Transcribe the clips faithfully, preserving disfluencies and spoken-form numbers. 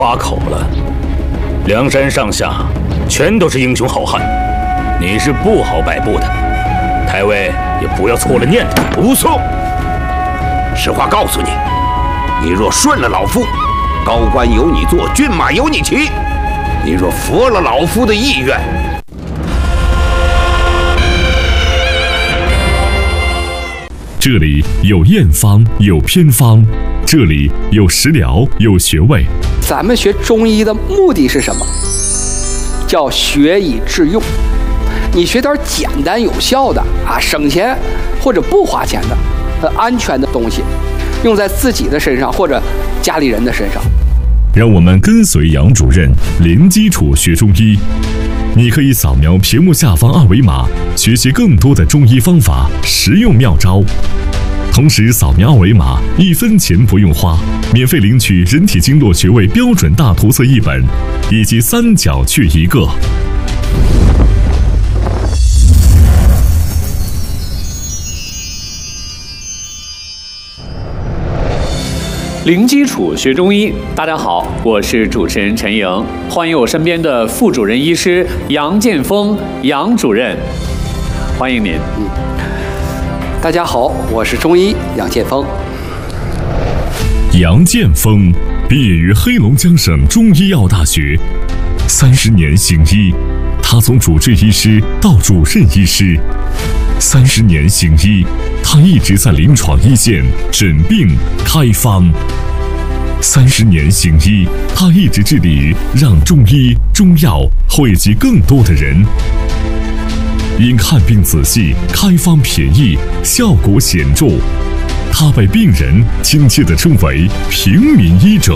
八口了，梁山上下全都是英雄好汉，你是不好摆布的。太尉也不要错了念头。 不错，实话告诉你，你若顺了老夫，高官由你做，骏马由你骑；你若服了老夫的意愿， 这里有验方，有偏方，这里有食疗，有穴位。 咱们学中医的目的是什么？叫学以致用。你学点简单有效的啊，省钱或者不花钱的、呃安全的东西，用在自己的身上或者家里人的身上。 让我们跟随杨主任零基础学中医。你可以扫描屏幕下方二维码，学习更多的中医方法、实用妙招。同时，扫描二维码，一分钱不用花，免费领取人体经络穴位标准大图册一本，以及三角穴一个。 零基础学中医，大家好，我是主持人陈莹，欢迎我身边的副主任医师杨建峰杨主任，欢迎您。 嗯，大家好，我是中医杨建峰。 杨建峰毕业于黑龙江省中医药大学，三十年行医，他从主治医师到主任医师，三十年行医，他一直在临床一线诊病开方。三十年行医，他一直致力于让中医中药惠及更多的人。因看病仔细，开方便宜，效果显著，他被病人亲切地称为平民医者。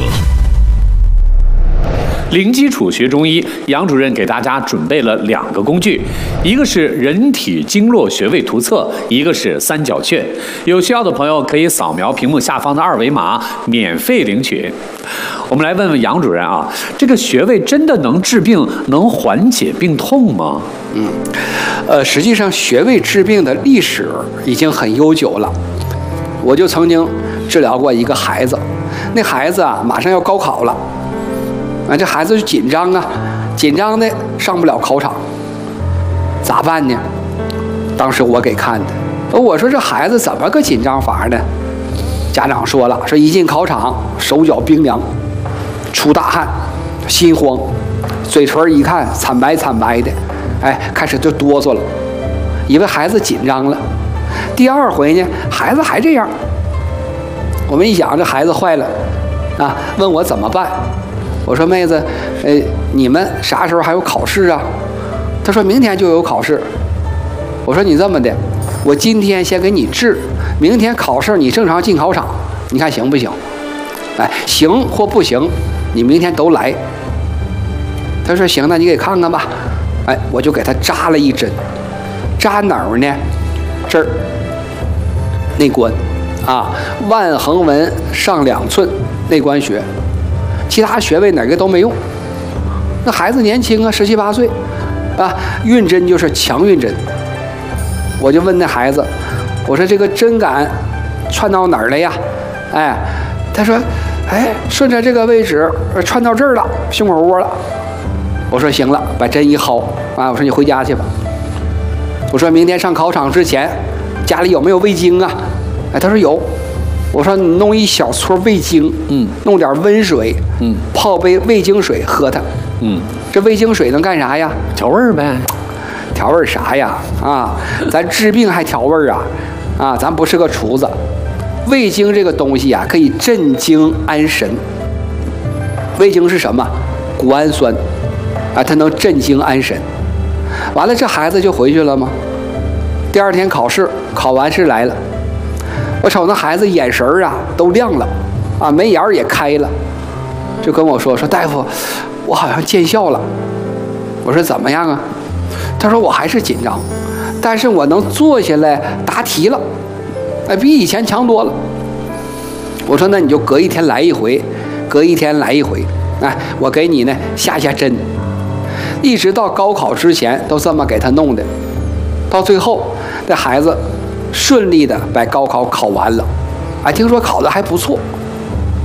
零基础学中医，杨主任给大家准备了两个工具，一个是人体经络穴位图册，一个是三角穴。有需要的朋友可以扫描屏幕下方的二维码，免费领取。我们来问问杨主任啊，这个穴位真的能治病，能缓解病痛吗？ 嗯，呃，实际上穴位治病的历史已经很悠久了。我就曾经治疗过一个孩子，那孩子啊马上要高考了。啊，这孩子就紧张啊，紧张的上不了考场，咋办呢？当时我给看的，我说这孩子怎么个紧张法呢？家长说了，说一进考场手脚冰凉，出大汗，心慌，嘴唇一看惨白惨白的，哎，开始就哆嗦了，以为孩子紧张了。第二回呢，孩子还这样。我们一想，这孩子坏了啊，问我怎么办。我说妹子，呃，你们啥时候还有考试啊？他说明天就有考试。我说你这么的，我今天先给你治，明天考试你正常进考场，你看行不行？哎，行或不行，你明天都来。他说行，那你给看看吧。哎，我就给他扎了一针，扎哪儿呢？这儿，内关，啊，腕横纹上两寸内关穴。其他穴位哪个都没用。那孩子年轻啊，十七八岁，啊，运针就是强运针。我就问那孩子，我说这个针感穿到哪儿了呀？哎，他说，哎，顺着这个位置穿到这儿了，胸口窝了。我说行了，把针一薅啊，我说你回家去吧。我说明天上考场之前，家里有没有味精啊？哎，他说有。我说你弄一小撮味精，嗯，弄点温水，嗯，泡杯味精水喝它，嗯，这味精水能干啥呀？ 调味儿呗。 调味儿啥呀？啊，咱治病还调味儿啊？啊，咱不是个厨子。味精这个东西啊，可以镇惊安神。味精是什么？谷氨酸，啊，它能镇惊安神。完了，这孩子就回去了吗？第二天考试，考完试来了。我瞅那孩子眼神儿啊都亮了，啊眉眼也开了，就跟我说说大夫，我好像见效了。我说怎么样啊？他说我还是紧张，但是我能坐下来答题了，哎，比以前强多了。我说那你就隔一天来一回，隔一天来一回，哎，我给你呢下下针，一直到高考之前都这么给他弄的，到最后这孩子顺利的把高考考完了，哎，听说考得还不错。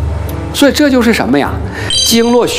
所以这就是什么呀？经络